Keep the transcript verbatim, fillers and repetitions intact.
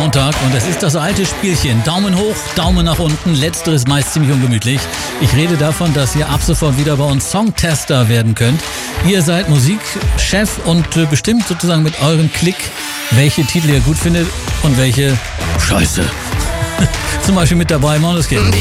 Sonntag und es ist das alte Spielchen. Daumen hoch, Daumen nach unten, letzteres meist ziemlich ungemütlich. Ich rede davon, dass ihr ab sofort wieder bei uns Songtester werden könnt. Ihr seid Musikchef und äh, bestimmt sozusagen mit eurem Klick, welche Titel ihr gut findet und welche Scheiße. Zum Beispiel mit dabei Måneskin.